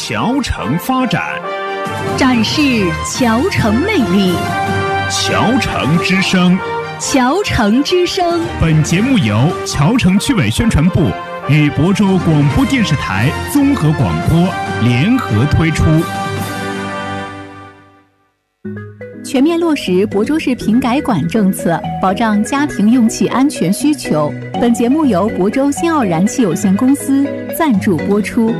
桥城发展， 展示桥城魅力。 桥城之声， 桥城之声。 本节目由桥城区委宣传部与亳州广播电视台综合广播联合推出。 全面落实亳州市品改管政策，保障家庭用气安全需求。本节目由亳州新奥燃气有限公司赞助播出。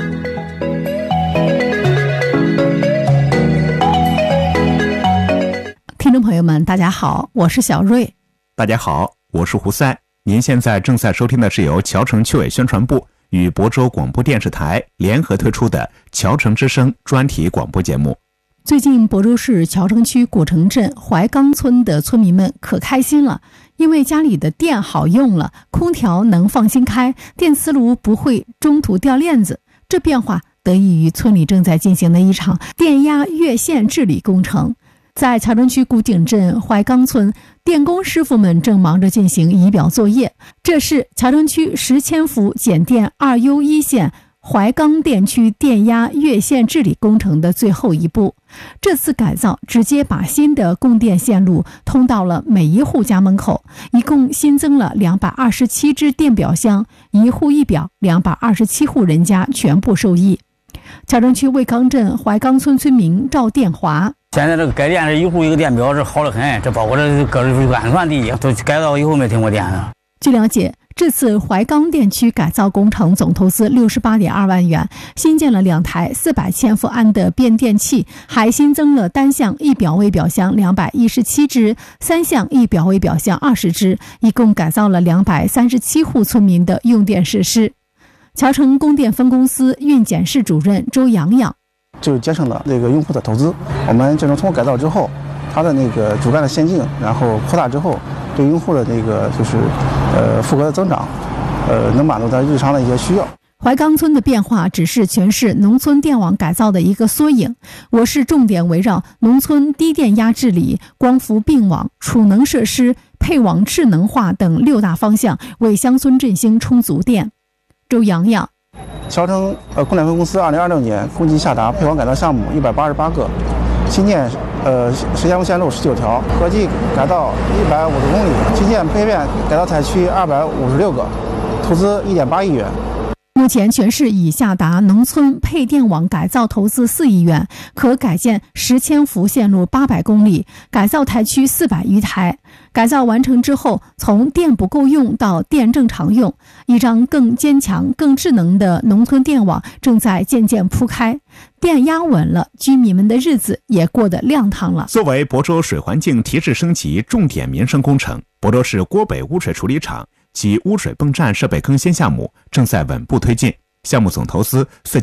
听众朋友们，大家好，我是小瑞。 大家好，我是胡塞。您现在正在收听的是由桥城区委宣传部与亳州广播电视台联合推出的桥城之声专题广播节目。 最近亳州市桥城区古城镇怀岗村的村民们可开心了，因为家里的电好用了，空调能放心开，电磁炉不会中途掉链子。这变化得益于村里正在进行的一场电压越线治理工程。在桥城区古井镇怀岗村，电工师傅们正忙着进行仪表作业。这是桥城区10千伏减电2U1线怀岗电区电压越线治理工程的最后一步。这次改造直接把新的供电线路通到了每一户家门口，一共新增了227只电表箱，一户一表，227户人家全部受益。桥城区卫岗镇怀岗村村民赵电华： 现在这个改电是一户一个电表，是好得很，这包括这个安全第一，都改造以后没停过电的。 据了解，这次怀岗电区改造工程总投资68.2万元，新建了2台400千伏安的变电器，还新增了单向一表微表箱217只，3向一表微表箱20只，一共改造了237户村民的用电设施。桥城供电分公司运检室主任周洋洋： 就节省了那个用户的投资。我们这种通过改造之后，它的那个主干的线径，然后扩大之后，对用户的那个就是负荷的增长，能满足他日常的一些需要。 怀岗村的变化只是全市农村电网改造的一个缩影。我市重点围绕农村低电压治理、光伏并网、储能设施、配网智能化等6大方向，为乡村振兴充足电。周洋洋： 桥城供电分公司2026年共计下达配网改造项目188个，新建10千伏线路19条，合计改造150公里，新建配电改造采区256个，投资1.8亿元。 目前全市已下达农村配电网改造投资4亿元，可改建10千伏线路800公里，改造台区400余台。改造完成之后，从电不够用到电正常用，一张更坚强、更智能的农村电网正在渐渐铺开。电压稳了，居民们的日子也过得亮堂了。 作为亳州水环境提质升级重点民生工程，亳州市郭北污水处理厂及污水泵站设备更新项目正在稳步推进，项目总投资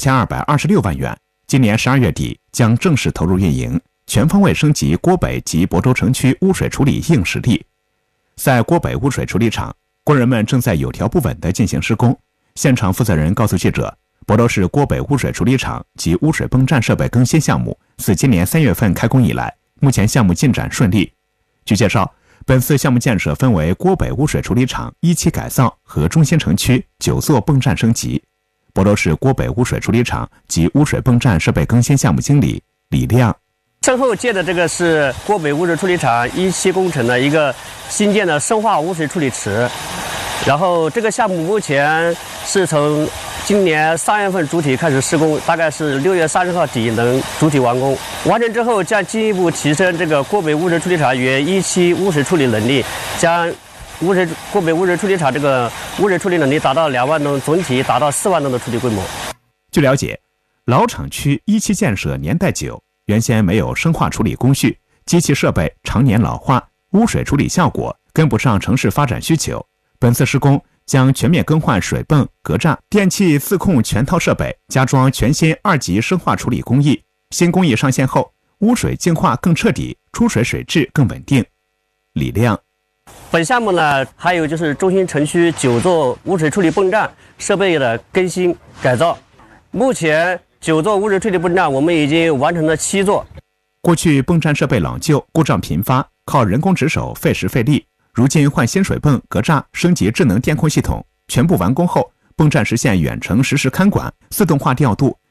4226万元，今年12月底将正式投入运营，全方位升级郭北及亳州城区污水处理硬实力。在郭北污水处理厂，工人们正在有条不紊地进行施工。现场负责人告诉记者，亳州市郭北污水处理厂及污水泵站设备更新项目自今年3月份开工以来，目前项目进展顺利。据介绍，本次项目建设分为郭北污水处理厂1期改造和中心城区9座泵站升级。亳州市郭北污水处理厂及污水泵站设备更新项目经理李亮： 身后接的这个是郭北污水处理厂1期工程的一个新建的生化污水处理池，然后这个项目目前是从今年3月份主体开始施工，大概是6月30号底能主体完工。完成之后将进一步提升这个郭北污水处理厂原1期污水处理能力，将郭北污水处理厂这个污水处理能力达到2万吨，总体达到4万吨的处理规模。 据了解，老厂区1期建设年代久，原先没有生化处理工序，机器设备常年老化，污水处理效果跟不上城市发展需求。本次施工将全面更换水泵、隔栅、电气自控全套设备，加装全新2级生化处理工艺。新工艺上线后，污水净化更彻底，出水水质更稳定。李亮： 本项目呢，还有就是中心城区9座污水处理泵站设备的更新改造。目前9座污水处理泵站我们已经完成了7座。 过去泵站设备老旧，故障频发，靠人工值守费时费力。如今换新水泵、隔栅，升级智能电控系统，全部完工后，泵站实现远程实时看管、自动化调度，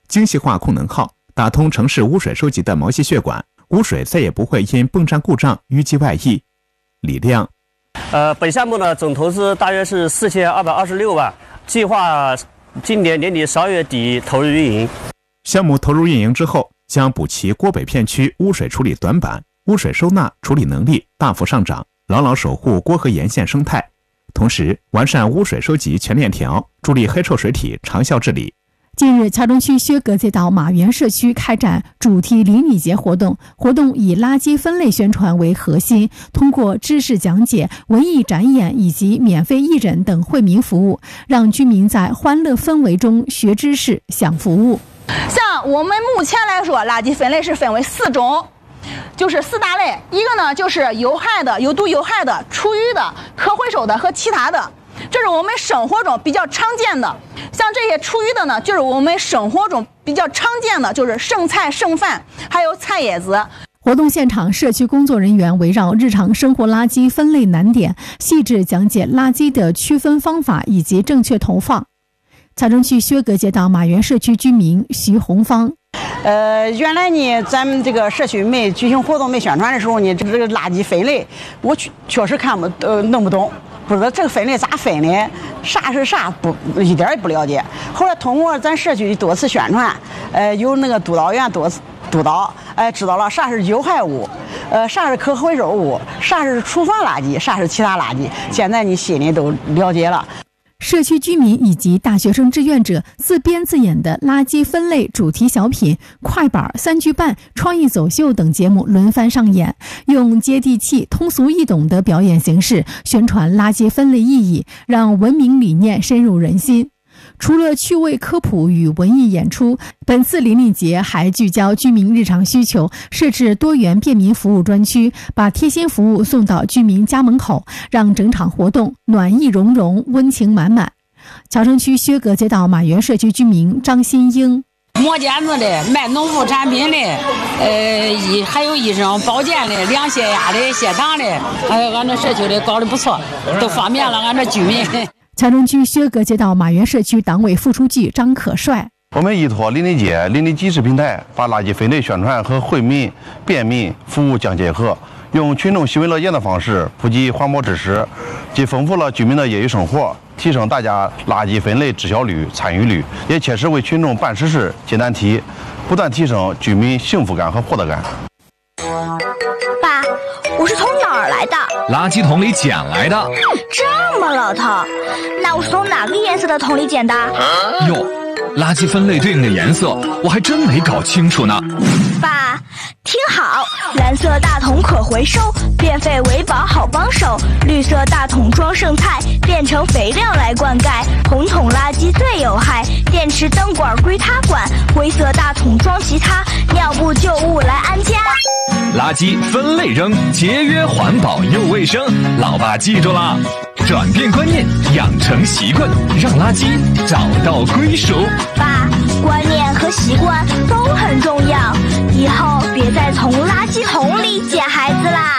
精细化控能号，打通城市污水收集的毛细血管，污水再也不会因泵站故障淤积外溢。李亮， 本项目呢总投资大约是4226万，计划今年年底12月底投入运营。 项目投入运营之后，将补齐郭北片区污水处理短板，污水收纳处理能力大幅上涨，牢牢守护郭河沿线生态，同时完善污水收集全链条，助力黑臭水体长效治理。 近日，桥城区薛格街道马园社区开展主题邻里节活动，活动以垃圾分类宣传为核心，通过知识讲解、文艺展演以及免费义诊等惠民服务，让居民在欢乐氛围中学知识、享服务。 像我们目前来说，垃圾分类是分为4种，就是4大类，一个呢就是有害的、有毒有害的、厨余的、可回收的和其他的。这是我们生活中比较常见的，像这些厨余的呢，就是我们生活中比较常见的，就是剩菜剩饭，还有菜叶子。 活动现场，社区工作人员围绕日常生活垃圾分类难点，细致讲解垃圾的区分方法以及正确投放。桥城区薛格街道马园社区居民徐红芳， 原来呢，咱们这个社区没举行活动、没宣传的时候呢，这个垃圾分类，我确实弄不懂。不知道这个分类咋分的，啥是啥一点也不了解。后来通过咱社区多次宣传，有那个督导员多次督导，知道了啥是有害物，啥是可回收物，啥是厨房垃圾，啥是其他垃圾。现在你心里都了解了。 社区居民以及大学生志愿者自编自演的垃圾分类主题小品、快板、3句半、创意走秀等节目轮番上演，用接地气、通俗易懂的表演形式宣传垃圾分类意义，让文明理念深入人心。除了趣味科普与文艺演出，本次邻里节还聚焦居民日常需求，设置多元便民服务专区，把贴心服务送到居民家门口，让整场活动暖意融融、温情满满。桥城区薛格街道马园社区居民张新英， 磨剪子的、卖农副产品的，还有医生保健的、量血压的、血糖的，还有俺这社区的搞得不错，都方便了俺这居民。 桥城区薛格街道马园社区党委副书记张可帅， 我们依托邻里节、邻里集市平台，把垃圾分类宣传和惠民、便民服务相结合，用群众喜闻乐见的方式普及环保知识，既丰富了居民的业余生活，提升大家垃圾分类知晓率、参与率，也切实为群众办实事、解难题，不断提升居民幸福感和获得感。 爸，我是从哪儿来的？ 垃圾桶里捡来的。 这么老套，那我是从哪个颜色的桶里捡的？ 哟，垃圾分类对应的颜色我还真没搞清楚呢。 爸，听好，蓝色大桶可回收，变废为宝好帮手；绿色大桶装剩菜，变成肥料来灌溉；红桶垃圾最有害，电池灯管归他管；灰色大桶装其他，尿布旧物来安家。 垃圾分类扔，节约环保又卫生，老爸记住了，转变观念，养成习惯，让垃圾找到归属。 爸，观念和习惯都很重要，以后别再从垃圾桶里捡孩子啦。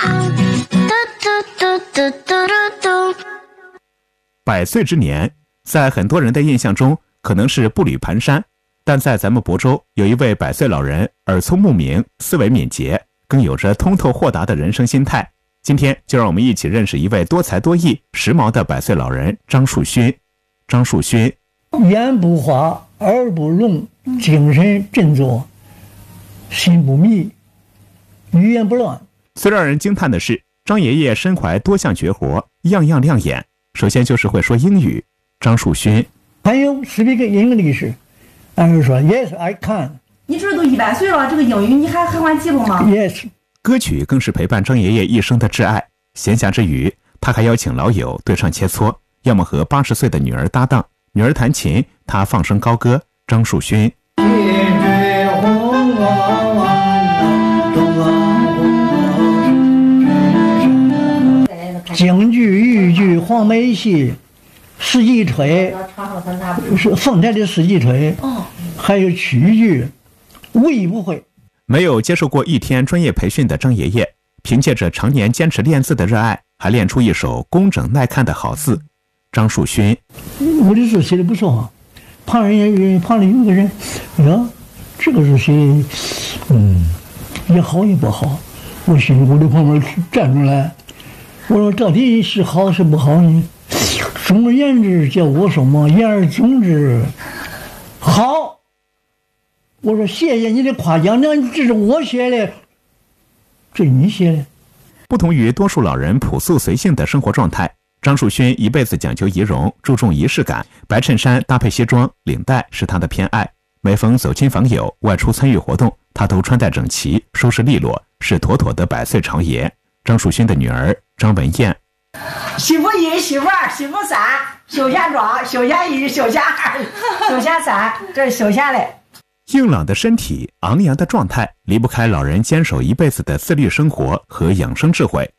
100岁之年，在很多人的印象中可能是步履蹒跚，但在咱们亳州有一位100岁老人，耳聪目明，思维敏捷，更有着通透豁达的人生心态。今天就让我们一起认识一位多才多艺、时髦的100岁老人张树勋。张树勋， 眼不花，耳不聋，精神振作，心不迷，语言不乱。 最让人惊叹的是，张爷爷身怀多项绝活，样样亮眼。首先就是会说英语。张树勋还有speak English， 然后说 Yes I can。 你这都100岁了，这个英语你还换记录吗 ？Yes。 歌曲更是陪伴张爷爷一生的挚爱。闲暇之余，他还邀请老友对唱切磋，要么和80岁的女儿搭档，女儿弹琴，他放声高歌。张树勋。 京剧、豫剧、黄梅戏、四季吹，是凤台的四季吹，还有曲剧，无一不会。 没有接受过1天专业培训的张爷爷，凭借着常年坚持练字的热爱，还练出一手工整耐看的好字。张树勋， 我的字写的不错，旁里有个人， 这个是谁？也好也不好。我心里我在旁边站出来，我说到底是好是不好呢？总而言之，叫我说嘛，言而总之，好。我说谢谢你的夸奖，这是我写的，这是你写的。 不同于多数老人朴素随性的生活状态，张树勋一辈子讲究仪容，注重仪式感，白衬衫搭配西装，领带是他的偏爱。每逢走亲访友、外出参与活动，他都穿戴整齐，收拾利落，是妥妥的100岁朝爷。张树勋的女儿张文艳， 媳妇1、媳妇2、媳妇3，休闲装、休闲1、休闲2、休闲3，这是休闲的。 硬朗的身体，昂扬的状态，离不开老人坚守一辈子的自律生活和养生智慧。